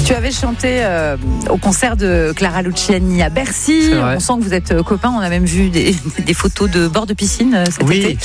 Tu avais chanté au concert de Clara Luciani à Bercy. On sent que vous êtes copains. On a même vu des photos de bord de piscine cet été.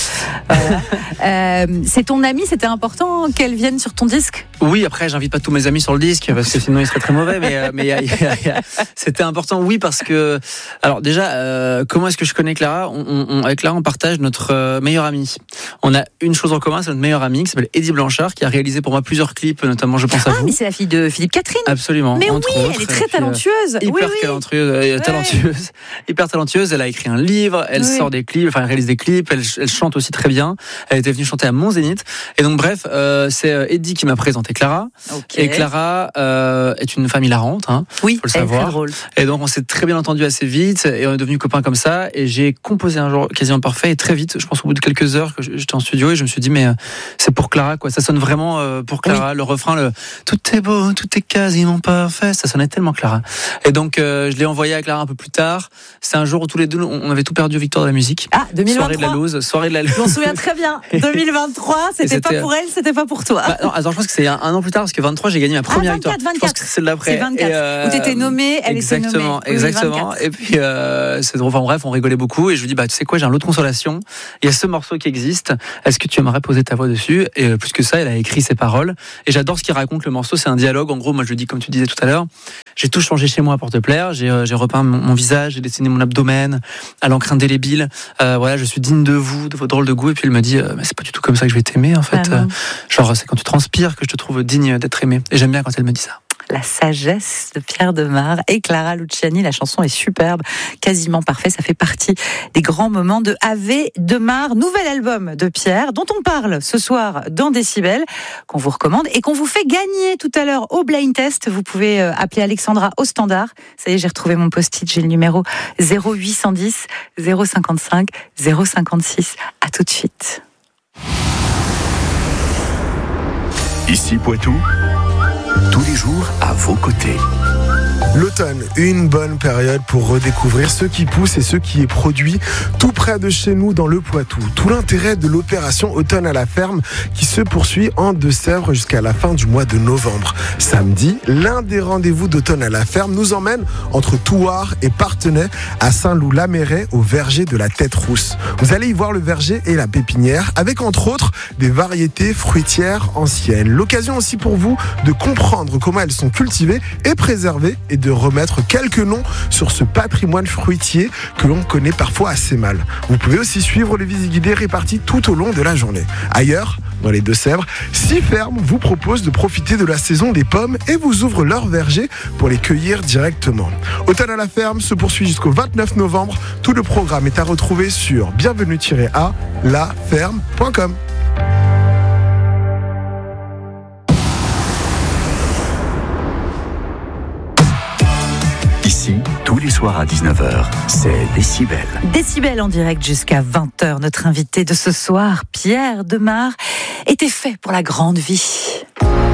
C'est ton amie, c'était important qu'elle vienne sur ton disque? Oui, après j'invite pas tous mes amis sur le disque parce que sinon il serait très mauvais, mais c'était important, oui, parce que alors déjà comment est-ce que je connais Clara? Avec Clara on partage notre meilleur ami. On a une chose en commun, c'est notre meilleur ami qui s'appelle Eddie Blanchard, qui a réalisé pour moi plusieurs clips, notamment Je pense à vous. Ah, mais c'est la fille de Philippe Catherine. Absolument. Mais entre oui, autres, elle est très talentueuse. Hyper talentueuse. Hyper talentueuse. Elle a écrit un livre, elle sort des clips, enfin elle réalise des clips, elle chante aussi très bien. Elle était venue chanter à Mon Zénith. Et donc bref, c'est Eddie qui m'a présenté Clara. Okay. Et Clara est une femme hilarante, hein, oui, faut le savoir. Elle est très drôle. Et donc on s'est très bien entendu assez vite et on est devenus copains comme ça. Et j'ai composé un jour quasiment parfait et très vite, je pense au bout de quelques heures que j'étais en studio et je me suis dit mais c'est pour Clara quoi. Ça sonne vraiment pour Clara. Oui. Le refrain, tout est beau, tout est quasiment parfait. Ça sonnait tellement Clara. Et donc je l'ai envoyé à Clara un peu plus tard. C'est un jour où tous les deux on avait tout perdu aux Victoires de la musique. Ah, 2023. Soirée de la loose. Je m'en souviens très bien. 2023, c'était pas pour elle, c'était pas pour toi. Non, attends, je pense que c'est un an plus tard parce que 23 j'ai gagné ma première victoire. 24. Je pense que c'est celle d'après. C'est 24. Où t'étais nommée, elle était nommée. Exactement. Oui, et puis c'est drôle. Enfin bref, on rigolait beaucoup et je lui dis tu sais quoi, j'ai un lot de consolation. Il y a ce morceau qui existe. Est-ce que tu aimerais poser ta voix dessus? Et plus que ça, elle a écrit ses paroles. Et j'adore ce qu'il raconte le morceau. C'est un dialogue. En gros, moi je lui dis comme tu disais tout à l'heure. J'ai tout changé chez moi pour te plaire. J'ai repeint mon visage, j'ai dessiné mon abdomen à l'encre indélébile. Voilà, je suis digne de vous, de vos drôles de goût. Et puis elle me dit, mais c'est pas du tout comme ça que je vais t'aimer en fait. Genre c'est quand tu transpires que je te trouve digne d'être aimé. Et j'aime bien quand elle me dit ça. La sagesse de Pierre Demar et Clara Luciani. La chanson est superbe, quasiment parfait. Ça fait partie des grands moments de Ave Demar, nouvel album de Pierre, dont on parle ce soir dans Décibel, qu'on vous recommande et qu'on vous fait gagner tout à l'heure au blind test. Vous pouvez appeler Alexandra au standard. Ça y est, j'ai retrouvé mon post-it. J'ai le numéro 0810 055 056. À tout de suite. Ici Poitou. Tous les jours à vos côtés. L'automne, une bonne période pour redécouvrir ce qui pousse et ce qui est produit tout près de chez nous dans le Poitou. Tout l'intérêt de l'opération Automne à la ferme qui se poursuit en Deux-Sèvres jusqu'à la fin du mois de novembre. Samedi, l'un des rendez-vous d'Automne à la ferme nous emmène entre Thouars et Parthenay à Saint-Loup-la-Mairie au verger de la Tête Rousse. Vous allez y voir le verger et la pépinière avec entre autres des variétés fruitières anciennes. L'occasion aussi pour vous de comprendre comment elles sont cultivées et préservées et de remettre quelques noms sur ce patrimoine fruitier que l'on connaît parfois assez mal. Vous pouvez aussi suivre les visites guidées réparties tout au long de la journée. Ailleurs, dans les Deux-Sèvres, 6 fermes vous proposent de profiter de la saison des pommes et vous ouvrent leur verger pour les cueillir directement. Automne à la ferme se poursuit jusqu'au 29 novembre. Tout le programme est à retrouver sur bienvenue-à-laferme.com. Ici, tous les soirs à 19h, c'est Décibel. Décibel en direct jusqu'à 20h. Notre invité de ce soir, Pierre Demar, était fait pour la grande vie.